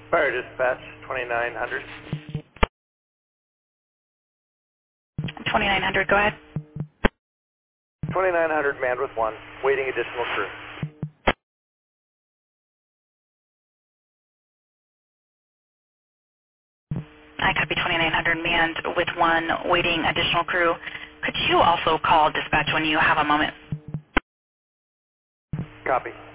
Fire dispatch, 2900. 2900, go ahead. 2900 manned with 1, waiting additional crew. I copy 2900 manned with 1, waiting additional crew. Could you also call dispatch when you have a moment? Copy.